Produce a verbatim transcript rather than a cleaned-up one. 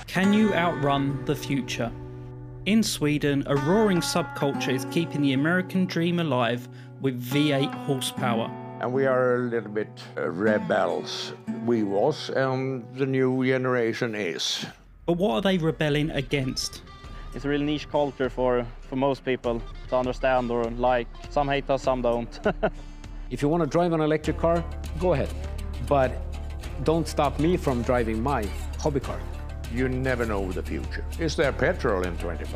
Can you outrun the future? In Sweden, a roaring subculture is keeping the American dream alive with V eight horsepower. And we are a little bit uh, rebels. We was, and the new generation is. But what are they rebelling against? It's a real niche culture for, for most people to understand or like. Some hate us, some don't. If you want to drive an electric car, go ahead. But don't stop me from driving my hobby car. You never know the future. Is there petrol in twenty-five?